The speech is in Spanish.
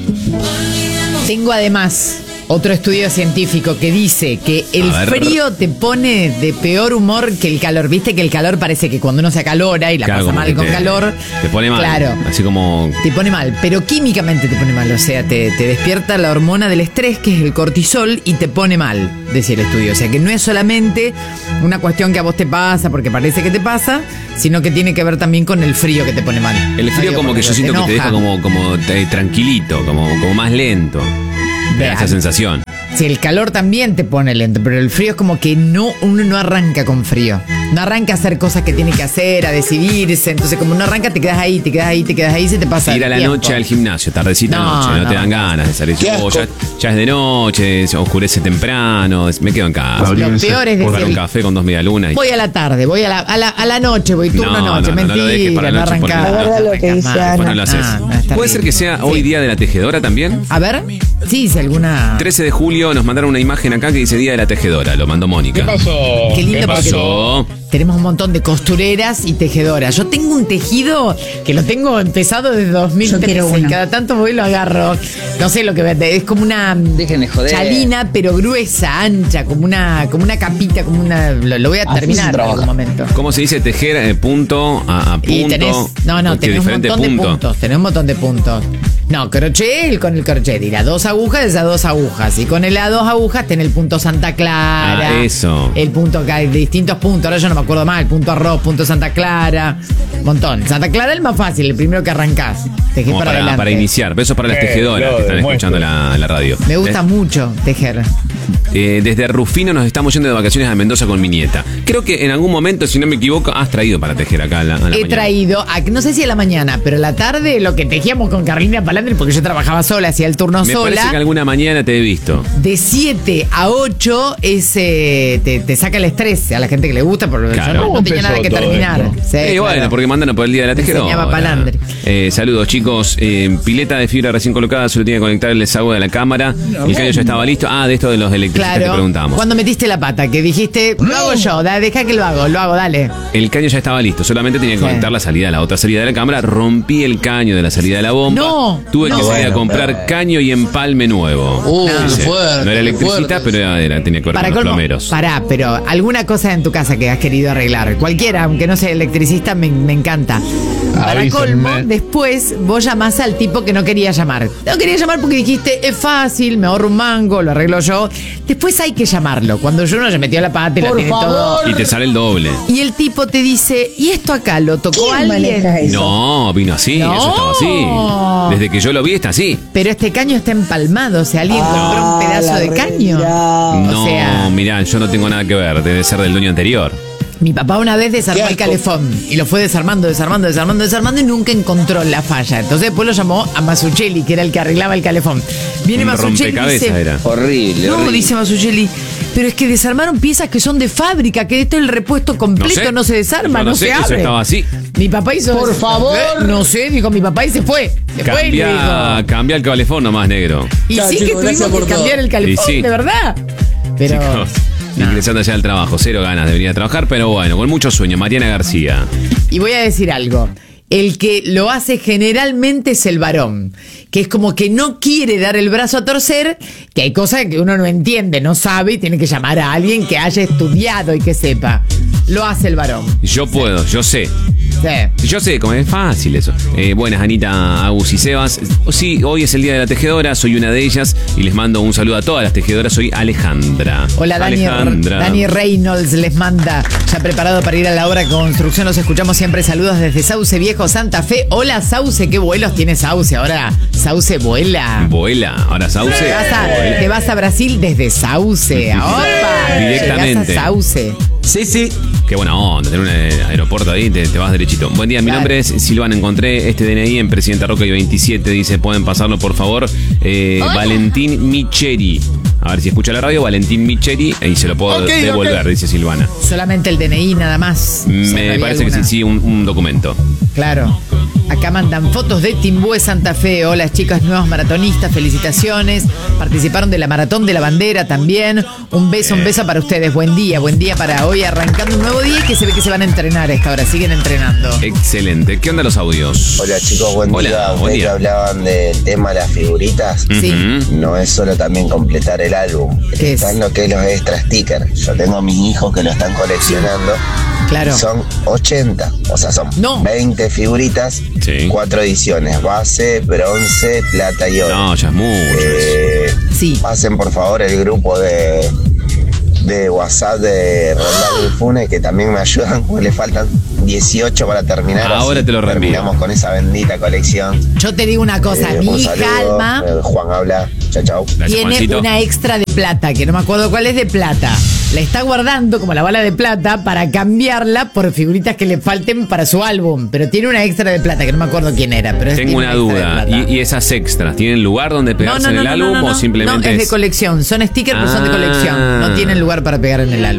Tengo además otro estudio científico que dice que el frío te pone de peor humor que el calor. Viste que el calor parece que cuando uno se acalora y la pasa mal con calor, te pone mal. Claro. Así como... Te pone mal, pero químicamente te pone mal. O sea, te despierta la hormona del estrés, que es el cortisol, y te pone mal, decía el estudio. O sea, que no es solamente una cuestión que a vos te pasa porque parece que te pasa, sino que tiene que ver también con el frío que te pone mal. El frío como que yo siento que te deja como tranquilito, como más lento. Esa sensación. Sí, el calor también te pone lento, pero el frío es como que uno no arranca con frío. No arranca a hacer cosas que tiene que hacer, a decidirse. Entonces, como no arranca, te quedas ahí, se te pasa. Ir a la noche al gimnasio, tardecita noche, no te dan ganas de salir. Ya es de noche, se oscurece temprano, me quedo en casa. Lo peor es decir, un café con 2 medialunas. Voy a la tarde, voy a la noche, voy turno noche. Mentira, no arranca. La verdad lo que dice Ana. No haces. ¿Puede ser que sea hoy día de la tejedora también? A ver, sí, si alguna... 13 de julio nos mandaron una imagen acá que dice Día de la Tejedora, lo mandó Mónica. ¿Qué pasó? Qué lindo. ¿Qué pasó? Tenemos un montón de costureras y tejedoras. Yo tengo un tejido que lo tengo empezado desde 2013 y cada tanto voy y lo agarro. No sé lo que es como una chalina, pero gruesa, ancha, como una capita, lo voy a terminar en algún momento. ¿Cómo se dice tejer punto a punto? Y tenés un montón de puntos. Tenés un montón de puntos. No, crochet con el crochet. Y las 2 agujas, esas 2 agujas. Y con las 2 agujas tenés el punto Santa Clara. Eso. El punto que hay distintos puntos. Ahora yo no me acuerdo mal. Punto arroz, punto Santa Clara. Montón. Santa Clara es el más fácil, el primero que arrancás. Tejés para adelante. Para iniciar. Besos para las tejedoras que están escuchando la radio. Me gusta mucho tejer. Desde Rufino nos estamos yendo de vacaciones a Mendoza con mi nieta. Creo que en algún momento, si no me equivoco, has traído para tejer acá a la mañana. Traído, no sé si a la mañana, pero a la tarde lo que tejíamos con Carolina Palandri, porque yo trabajaba sola, hacía el turno sola. Me parece que alguna mañana te he visto. De 7 a 8 te saca el estrés a la gente que le gusta, porque yo no tenía nada que terminar. Sí, bueno, porque mandan por el Día de la Tejedora. Palandri. Saludos, chicos. Pileta de fibra recién colocada, solo tiene que conectar el desagüe de la cámara. El caño ya estaba listo. De esto de los electricistas que preguntamos. Cuando metiste la pata, que dijiste, lo hago yo, deja que lo hago, dale. El caño ya estaba listo, solamente tenía que conectar la salida, la otra salida de la cámara. Rompí el caño de la salida de la bomba. Tuve que salir a comprar caño y empalme nuevo. Fuerte, no era electricista, pero tenía que ver con los plomeros. Pero alguna cosa en tu casa que has querido arreglar, cualquiera, aunque no sea electricista, me encanta. Para colmo, después vos llamás al tipo que no quería llamar. No quería llamar porque dijiste, es fácil, me ahorro un mango, lo arreglo yo. Después hay que llamarlo. Cuando uno se metió la pata y la tiene todo. Y te sale el doble. Y el tipo te dice, ¿y esto acá lo tocó alguien? No, vino así, eso estaba así. Desde que yo lo vi está así. Pero este caño está empalmado, o sea, alguien compró un pedazo de caño. No, mirá, yo no tengo nada que ver, debe ser del dueño anterior. Mi papá una vez desarmó el calefón y lo fue desarmando y nunca encontró la falla. Entonces después lo llamó a Masuchelli, que era el que arreglaba el calefón. Viene Masuchelli y dice, era. Horrible. Dice Masuchelli, pero es que desarmaron piezas que son de fábrica, que esto es el repuesto completo, no se desarma, no se abre. Eso estaba así. Mi papá hizo Por favor. No sé, dijo mi papá y se fue. Cambia el calefón nomás, negro. Y sí que tuvimos que cambiar el calefón, de verdad. Pero... Chicos, ingresando ya al trabajo, 0 ganas de venir a trabajar, pero bueno, con mucho sueño. Mariana García. Y voy a decir algo. El que lo hace generalmente es el varón, que es como que no quiere dar el brazo a torcer, que hay cosas que uno no entiende, no sabe y tiene que llamar a alguien que haya estudiado y que sepa. Lo hace el varón. Yo puedo, yo sé. Sí. Yo sé, como es fácil eso. Buenas, Anita, Agus y Sebas. Sí, hoy es el Día de la Tejedora, soy una de ellas y les mando un saludo a todas las tejedoras. Soy Alejandra. Hola, Dani Reynolds les manda, ya preparado para ir a la obra de construcción. Los escuchamos siempre. Saludos desde Sauce Viejo, Santa Fe. Hola, Sauce, qué vuelos tiene Sauce. Ahora Sauce vuela. Ahora Sauce. Te vas a Brasil desde Sauce. ¡Opa! Directamente. Llegás a Sauce. Sí. Qué buena onda, tener un aeropuerto ahí, te vas derechito. Buen día, mi nombre es Silvana. Encontré este DNI en Presidenta Roca y 27. Dice, ¿pueden pasarlo, por favor? Valentín Micheri. A ver si escucha la radio, Valentín Micheri, y se lo puedo devolver, dice Silvana. Solamente el DNI, nada más. Me parece que sí, un documento. Claro. Acá mandan fotos de Timbúe Santa Fe. Hola chicas nuevas maratonistas, felicitaciones. Participaron de la Maratón de la Bandera también. Un beso para ustedes. Buen día para hoy, arrancando un nuevo día, que se ve que se van a entrenar a esta hora, siguen entrenando. Excelente. ¿Qué onda los audios? Hola chicos, buen día. Ustedes que hablaban del tema de las figuritas. Sí. No es solo también completar el álbum. Están lo que es los extra stickers. Yo tengo a mis hijos que lo están coleccionando. Claro. Son 80, o sea, son 20 figuritas, 4 ediciones, base, bronce, plata y oro. No, ya es mucho. Pasen por favor el grupo de WhatsApp de Roldán y Funes, que también me ayudan, porque le faltan 18 para terminar. Ahora te lo reenvío. Terminamos con esa bendita colección. Yo te digo una cosa, mi hija Alma Juan habla, chau. tiene una extra de plata, que no me acuerdo cuál es de plata. La está guardando como la bala de plata para cambiarla por figuritas que le falten para su álbum. Pero tiene una extra de plata, que no me acuerdo quién era. Pero tengo una duda. ¿Y esas extras tienen lugar donde pegarse en el álbum o simplemente No, es de colección. Son stickers, pero son de colección. No tienen lugar para pegar en el álbum.